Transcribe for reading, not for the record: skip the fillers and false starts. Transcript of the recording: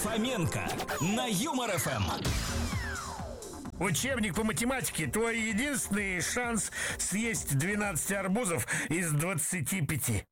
Фоменко на Юмор ФМ. Учебник по математике. Твой единственный шанс съесть 12 арбузов из 25.